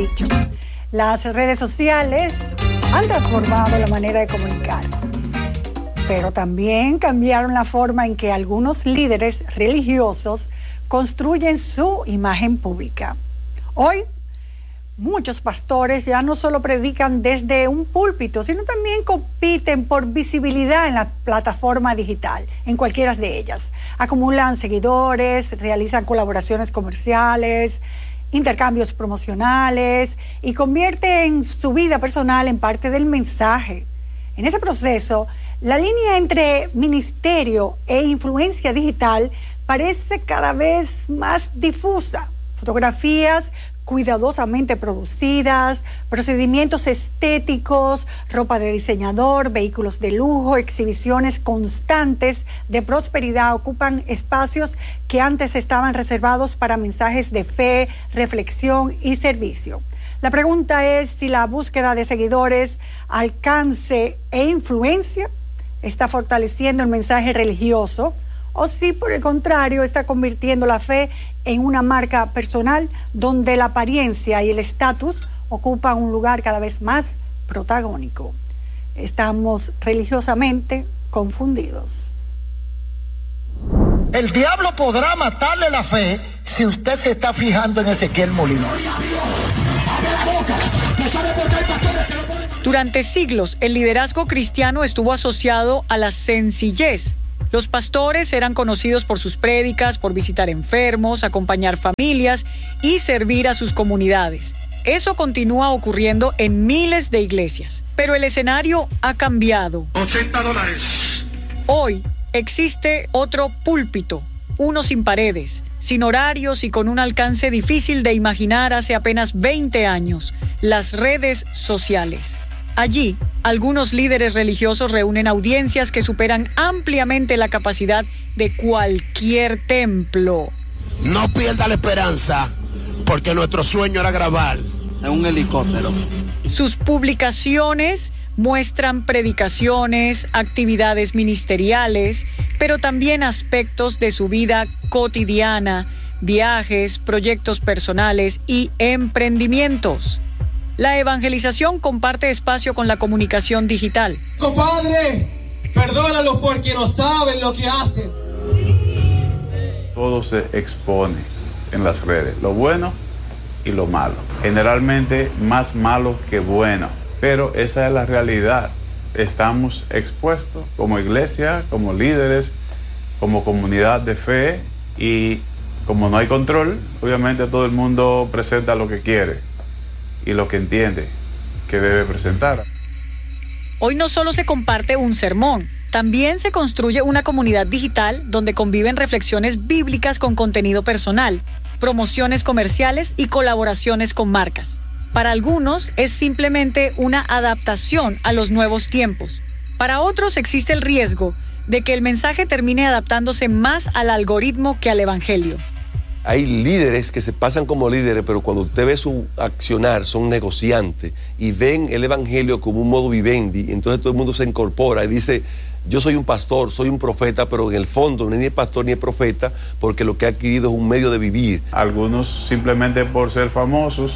dicho. Las redes sociales han transformado la manera de comunicar, pero también cambiaron la forma en que algunos líderes religiosos construyen su imagen pública. Hoy, muchos pastores ya no solo predican desde un púlpito, sino también compiten por visibilidad en la plataforma digital, en cualquiera de ellas. Acumulan seguidores, realizan colaboraciones comerciales, intercambios promocionales y convierten su vida personal en parte del mensaje. En ese proceso, la línea entre ministerio e influencia digital parece cada vez más difusa. Fotografías cuidadosamente producidas, procedimientos estéticos, ropa de diseñador, vehículos de lujo, exhibiciones constantes de prosperidad ocupan espacios que antes estaban reservados para mensajes de fe, reflexión y servicio. La pregunta es si la búsqueda de seguidores, alcance e influencia está fortaleciendo el mensaje religioso, o si por el contrario está convirtiendo la fe en una marca personal donde la apariencia y el estatus ocupan un lugar cada vez más protagónico. Estamos religiosamente confundidos. El diablo podrá matarle la fe si usted se está fijando en Ezequiel Molina. Durante siglos, el liderazgo cristiano estuvo asociado a la sencillez. Los pastores eran conocidos por sus prédicas, por visitar enfermos, acompañar familias y servir a sus comunidades. Eso continúa ocurriendo en miles de iglesias. Pero el escenario ha cambiado. $80. Hoy existe otro púlpito, uno sin paredes, sin horarios y con un alcance difícil de imaginar hace apenas 20 años, las redes sociales. Allí, algunos líderes religiosos reúnen audiencias que superan ampliamente la capacidad de cualquier templo. No pierda la esperanza, porque nuestro sueño era grabar en un helicóptero. Sus publicaciones muestran predicaciones, actividades ministeriales, pero también aspectos de su vida cotidiana, viajes, proyectos personales y emprendimientos. La evangelización comparte espacio con la comunicación digital. Compadre, perdónalos porque no saben lo que hacen. Todo se expone en las redes, lo bueno y lo malo. Generalmente más malo que bueno, pero esa es la realidad. Estamos expuestos como iglesia, como líderes, como comunidad de fe, y como no hay control, obviamente todo el mundo presenta lo que quiere y lo que entiende que debe presentar. Hoy no solo se comparte un sermón, también se construye una comunidad digital donde conviven reflexiones bíblicas con contenido personal, promociones comerciales y colaboraciones con marcas. Para algunos es simplemente una adaptación a los nuevos tiempos. Para otros existe el riesgo de que el mensaje termine adaptándose más al algoritmo que al evangelio. Hay líderes que se pasan como líderes, pero cuando usted ve su accionar, son negociantes y ven el evangelio como un modo vivendi. Entonces todo el mundo se incorpora y dice: yo soy un pastor, soy un profeta, pero en el fondo ni es pastor ni es profeta, porque lo que ha adquirido es un medio de vivir. Algunos simplemente por ser famosos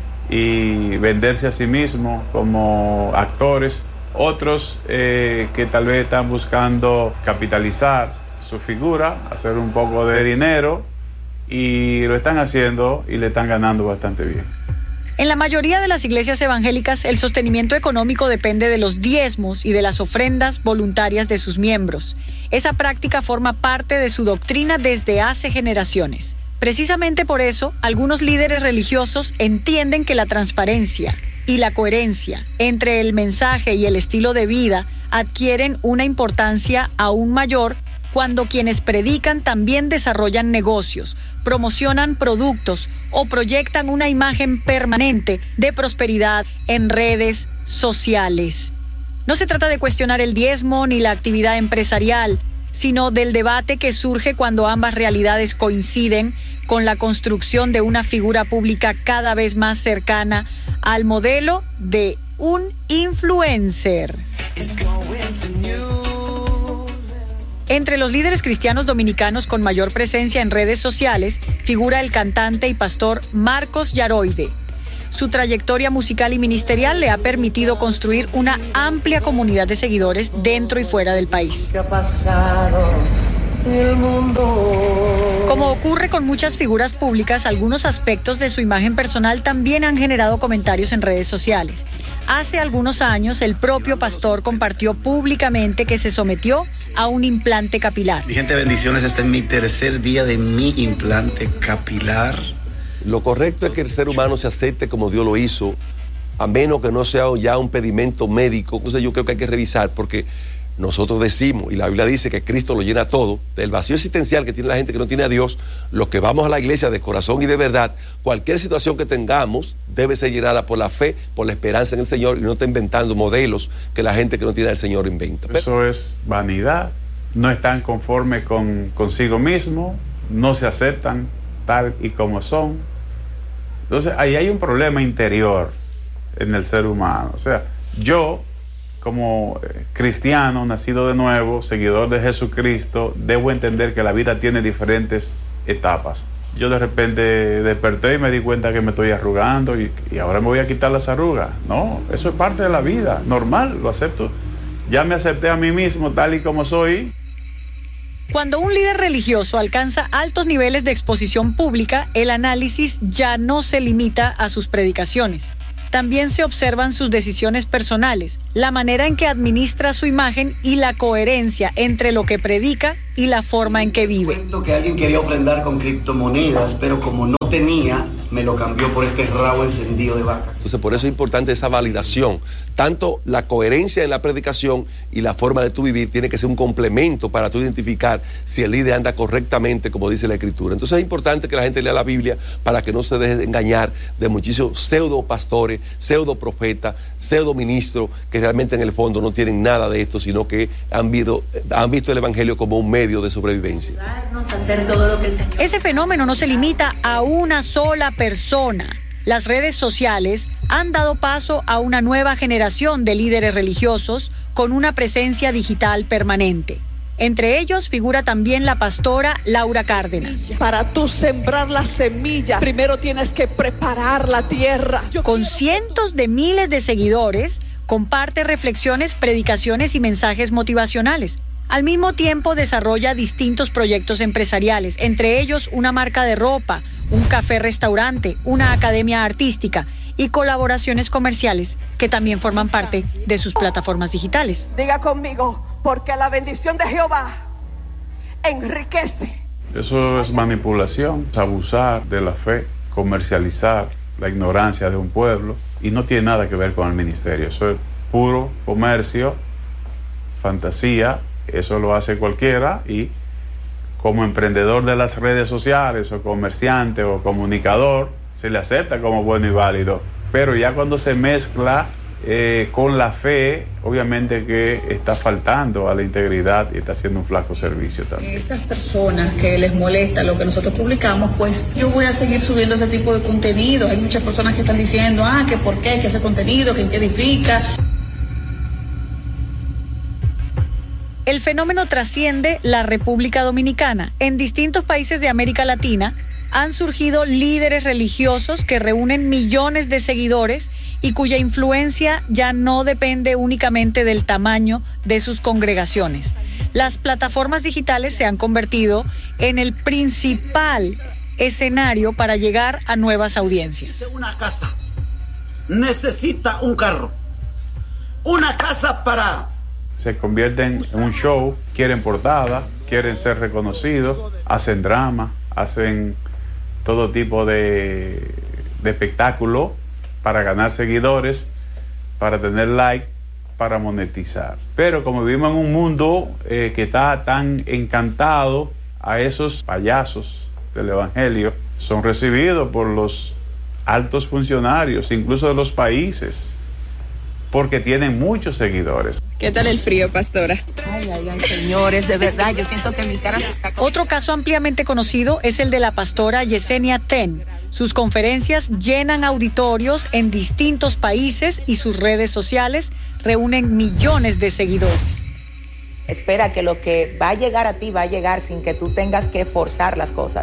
y venderse a sí mismos como actores. Otros que tal vez están buscando capitalizar su figura, hacer un poco de dinero, y lo están haciendo y le están ganando bastante bien. En la mayoría de las iglesias evangélicas, el sostenimiento económico depende de los diezmos y de las ofrendas voluntarias de sus miembros. Esa práctica forma parte de su doctrina desde hace generaciones. Precisamente por eso, algunos líderes religiosos entienden que la transparencia y la coherencia entre el mensaje y el estilo de vida adquieren una importancia aún mayor cuando quienes predican también desarrollan negocios, promocionan productos o proyectan una imagen permanente de prosperidad en redes sociales. No se trata de cuestionar el diezmo ni la actividad empresarial, sino del debate que surge cuando ambas realidades coinciden con la construcción de una figura pública cada vez más cercana al modelo de un influencer. Entre los líderes cristianos dominicanos con mayor presencia en redes sociales figura el cantante y pastor Marcos Yaroide. Su trayectoria musical y ministerial le ha permitido construir una amplia comunidad de seguidores dentro y fuera del país. ¿Qué ha pasado? El mundo. Como ocurre con muchas figuras públicas, algunos aspectos de su imagen personal también han generado comentarios en redes sociales. Hace algunos años, el propio pastor compartió públicamente que se sometió a un implante capilar. Mi gente, bendiciones. Este es mi tercer día de mi implante capilar. Lo correcto es que el ser humano se acepte como Dios lo hizo, a menos que no sea ya un pedimento médico. Entonces yo creo que hay que revisar, porque nosotros decimos, y la Biblia dice que Cristo lo llena todo, del vacío existencial que tiene la gente que no tiene a Dios, los que vamos a la iglesia de corazón y de verdad, cualquier situación que tengamos debe ser llenada por la fe, por la esperanza en el Señor, y no está inventando modelos que la gente que no tiene al Señor inventa. Eso es vanidad, no están conformes consigo mismo, no se aceptan tal y como son. Entonces ahí hay un problema interior en el ser humano. O sea, yo, como cristiano, nacido de nuevo, seguidor de Jesucristo, debo entender que la vida tiene diferentes etapas. Yo de repente desperté y me di cuenta que me estoy arrugando y ahora me voy a quitar las arrugas. No, eso es parte de la vida, normal, lo acepto. Ya me acepté a mí mismo tal y como soy. Cuando un líder religioso alcanza altos niveles de exposición pública, el análisis ya no se limita a sus predicaciones. También se observan sus decisiones personales, la manera en que administra su imagen y la coherencia entre lo que predica y la forma en que vive. Cuento que alguien quería ofrendar con criptomonedas, pero como no tenía, me lo cambió por este rabo encendido de vaca. Entonces por eso es importante esa validación. Tanto la coherencia en la predicación y la forma de tu vivir tiene que ser un complemento para tú identificar si el líder anda correctamente, como dice la Escritura. Entonces es importante que la gente lea la Biblia para que no se deje engañar de muchísimos pseudo pastores, pseudo profetas, pseudo ministros, que realmente en el fondo no tienen nada de esto, sino que han visto el Evangelio como un medio de sobrevivencia. Ese fenómeno no se limita a una sola persona. Las redes sociales han dado paso a una nueva generación de líderes religiosos con una presencia digital permanente. Entre ellos figura también la pastora Laura Cárdenas. Para tú sembrar la semilla, primero tienes que preparar la tierra. Con cientos de miles de seguidores, comparte reflexiones, predicaciones y mensajes motivacionales. Al mismo tiempo desarrolla distintos proyectos empresariales, entre ellos una marca de ropa, un café-restaurante, una academia artística y colaboraciones comerciales que también forman parte de sus plataformas digitales. Diga conmigo, porque la bendición de Jehová enriquece. Eso es manipulación, abusar de la fe, comercializar la ignorancia de un pueblo, y no tiene nada que ver con el ministerio. Eso es puro comercio, fantasía. Eso lo hace cualquiera, y como emprendedor de las redes sociales o comerciante o comunicador se le acepta como bueno y válido, pero ya cuando se mezcla con la fe, obviamente que está faltando a la integridad y está haciendo un flaco servicio también. Estas personas que les molesta lo que nosotros publicamos, pues yo voy a seguir subiendo ese tipo de contenido. Hay muchas personas que están diciendo, que por qué, que ese contenido, que en qué edifica. El fenómeno trasciende la República Dominicana. En distintos países de América Latina han surgido líderes religiosos que reúnen millones de seguidores y cuya influencia ya no depende únicamente del tamaño de sus congregaciones. Las plataformas digitales se han convertido en el principal escenario para llegar a nuevas audiencias. Una casa necesita un carro, una casa para... Se convierten en un show, quieren portada, quieren ser reconocidos, hacen drama, hacen todo tipo de espectáculo para ganar seguidores, para tener like, para monetizar. Pero como vivimos en un mundo que está tan encantado, a esos payasos del Evangelio son recibidos por los altos funcionarios, incluso de los países, porque tienen muchos seguidores. ¿Qué tal el frío, pastora? Ay, señores, de verdad, yo siento que mi cara se está... Otro caso ampliamente conocido es el de la pastora Yesenia Ten. Sus conferencias llenan auditorios en distintos países y sus redes sociales reúnen millones de seguidores. Espera que lo que va a llegar a ti va a llegar sin que tú tengas que forzar las cosas.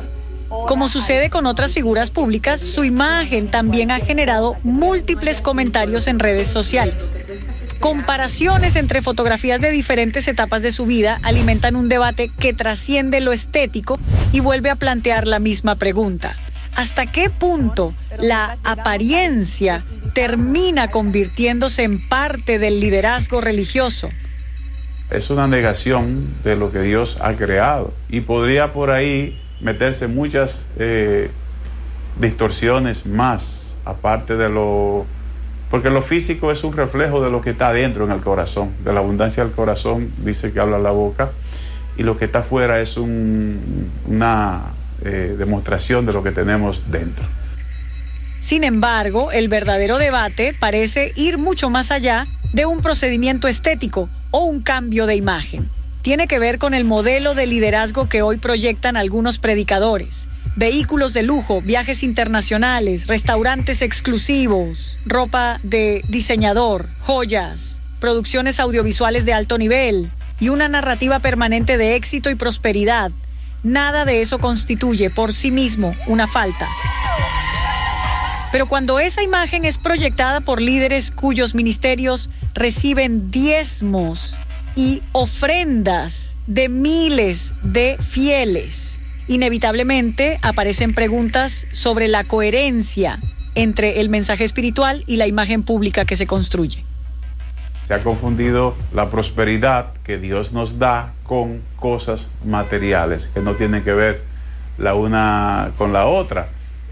Como sucede con otras figuras públicas, su imagen también ha generado múltiples comentarios en redes sociales. Comparaciones entre fotografías de diferentes etapas de su vida alimentan un debate que trasciende lo estético y vuelve a plantear la misma pregunta. ¿Hasta qué punto la apariencia termina convirtiéndose en parte del liderazgo religioso? Es una negación de lo que Dios ha creado y podría por ahí meterse muchas distorsiones más, aparte de lo... Porque lo físico es un reflejo de lo que está adentro en el corazón. De la abundancia del corazón dice que habla la boca, y lo que está afuera es una demostración de lo que tenemos dentro. Sin embargo, el verdadero debate parece ir mucho más allá de un procedimiento estético o un cambio de imagen. Tiene que ver con el modelo de liderazgo que hoy proyectan algunos predicadores. Vehículos de lujo, viajes internacionales, restaurantes exclusivos, ropa de diseñador, joyas, producciones audiovisuales de alto nivel y una narrativa permanente de éxito y prosperidad. Nada de eso constituye por sí mismo una falta. Pero cuando esa imagen es proyectada por líderes cuyos ministerios reciben diezmos y ofrendas de miles de fieles, inevitablemente aparecen preguntas sobre la coherencia entre el mensaje espiritual y la imagen pública que se construye. Se ha confundido la prosperidad que Dios nos da con cosas materiales que no tienen que ver la una con la otra.